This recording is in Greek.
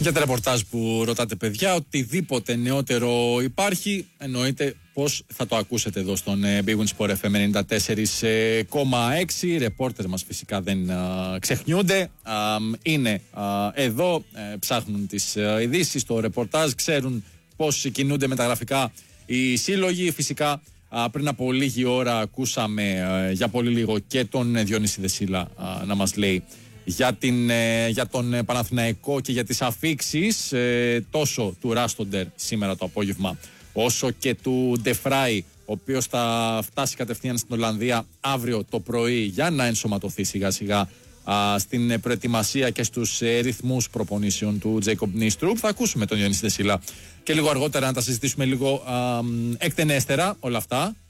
Για τα ρεπορτάζ που ρωτάτε, παιδιά, οτιδήποτε νεότερο υπάρχει, εννοείται πως θα το ακούσετε εδώ στον Big Win Sport FM 94,6. Οι ρεπόρτερ μας φυσικά δεν ξεχνιούνται. Είναι εδώ, ψάχνουν τις ειδήσεις, το ρεπορτάζ, ξέρουν πώς κινούνται μεταγραφικά οι σύλλογοι. Φυσικά πριν από λίγη ώρα ακούσαμε για πολύ λίγο και τον Διονύση Δεσίλα να μας λέει για τον Παναθηναϊκό και για τις αφίξεις τόσο του Ράστοντερ σήμερα το απόγευμα, όσο και του Ντεφράι, ο οποίος θα φτάσει κατευθείαν στην Ολλανδία αύριο το πρωί για να ενσωματωθεί σιγά σιγά στην προετοιμασία και στους ρυθμούς προπονήσεων του Τζέικομπ Νίστρουπ. Θα ακούσουμε τον Διονύση Δεσίλα και λίγο αργότερα να τα συζητήσουμε λίγο εκτενέστερα όλα αυτά.